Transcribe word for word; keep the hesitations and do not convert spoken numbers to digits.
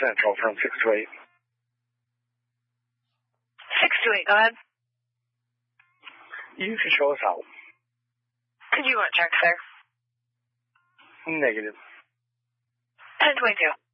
Central from six to eight. six to eight, go ahead. You can show us out. Did you want check, sir? Negative. ten twenty-two.